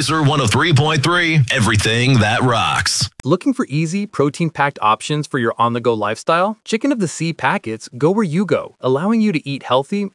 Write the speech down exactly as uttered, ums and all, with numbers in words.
Laser one oh three point three, everything that rocks. Looking for easy, protein-packed options for your on-the-go lifestyle? Chicken of the Sea packets go where you go, allowing you to eat healthy